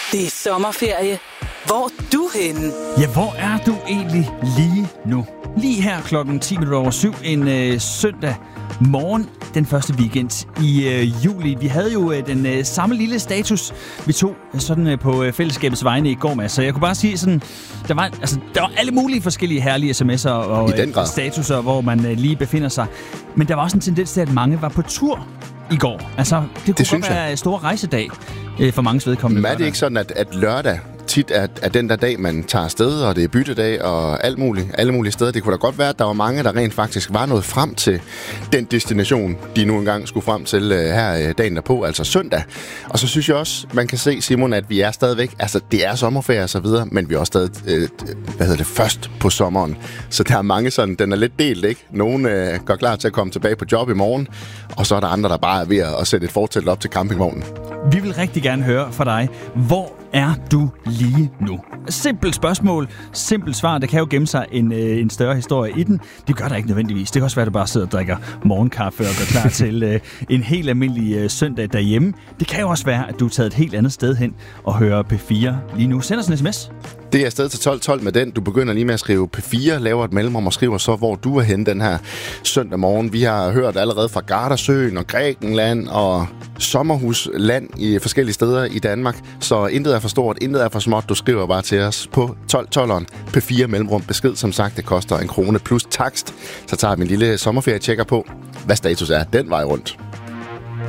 Det er sommerferie. Hvor er du henne? Ja, hvor er du egentlig lige nu? Lige her klokken 7:10 en søndag morgen, den første weekend i juli. Vi havde jo den samme lille status, vi tog sådan på fællesskabets vegne i går med. Så jeg kunne bare sige sådan, der var alle mulige forskellige herlige sms'er og statuser, hvor man lige befinder sig. Men der var også en tendens til, at mange var på tur i går. Altså, det kunne godt være en stor rejsedag for mange vedkommende. Men er det ikke sådan, at lørdag tit er den der dag, man tager afsted, og det er byttedag og alle mulige steder? Det kunne da godt være, at der var mange, der rent faktisk var nået frem til den destination, de nu engang skulle frem til her dagen derpå, altså søndag. Og så synes jeg også, man kan se, Simon, at vi er stadigvæk, altså det er sommerferie og så videre, men vi er også stadig, først på sommeren. Så der er mange sådan, den er lidt delt, ikke? Nogle går klar til at komme tilbage på job i morgen, og så er der andre, der bare er ved at sætte et fortelt op til campingvognen. Vi vil rigtig gerne høre fra dig. Hvor er du lige nu? Simpelt spørgsmål, simpelt svar. Der kan jo gemme sig en større historie i den. Det gør der ikke nødvendigvis. Det kan også være, at du bare sidder og drikker morgenkaffe og går klar til en helt almindelig søndag derhjemme. Det kan jo også være, at du er taget et helt andet sted hen og hører P4 lige nu. Send os en sms. Det er afsted til 12 med den. Du begynder lige med at skrive P4, laver et mellemrum og skriver så, hvor du er henne den her søndag morgen. Vi har hørt allerede fra Gardasøen og Grækenland og sommerhusland i forskellige steder i Danmark. Så intet er for stort, intet er for småt. Du skriver bare til os på 12'eren. P4 mellemrum besked, som sagt, det koster 1 krone plus takst. Så tager vi en lille sommerferie-tjekker på, hvad status er den vej rundt.